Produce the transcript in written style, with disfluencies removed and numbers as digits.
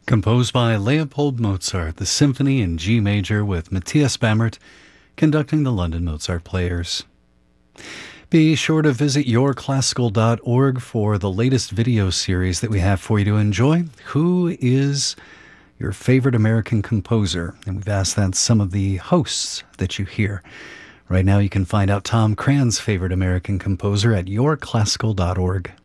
Composed by Leopold Mozart, the symphony in G major with Matthias Bammert conducting the London Mozart Players. Be sure to visit yourclassical.org for the latest video series that we have for you to enjoy. Who is your favorite American composer? And we've asked that some of the hosts that you hear. Right now you can find out Tom Cran's favorite American composer at yourclassical.org.